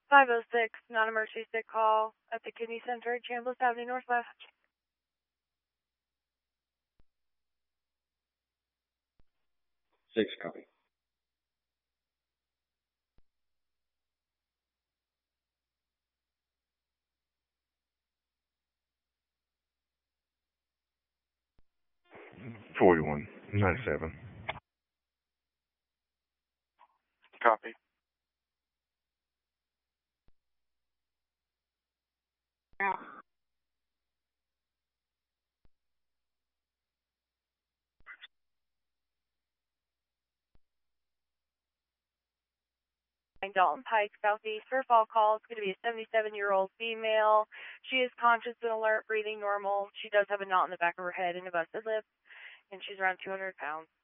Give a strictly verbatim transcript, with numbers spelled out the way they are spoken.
five oh six, non-emergency sick call at the Kidney Center at Chambliss Avenue Northwest. Six, copy. forty-one ninety-seven. Copy. Yeah. Dalton Pike, Southeast. First all call is going to be a seventy-seven-year-old female. She is conscious and alert, breathing normal. She does have a knot in the back of her head and a busted lip, and she's around two hundred pounds.